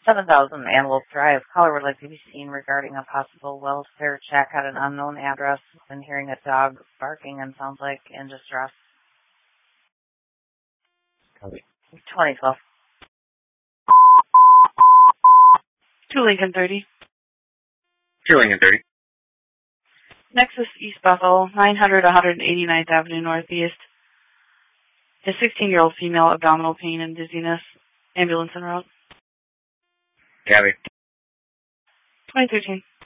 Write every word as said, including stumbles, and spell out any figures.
seven thousand Antelope Drive. Caller would like to be seen regarding a possible welfare check at an unknown address and hearing a dog barking and sounds like in distress. Copy. twenty twelve. two Lincoln thirty. two Lincoln thirty. Nexus East Bethel, nine hundred one eighty-ninth Avenue Northeast. A sixteen-year-old female, abdominal pain and dizziness. Ambulance en route. Copy. twenty thirteen.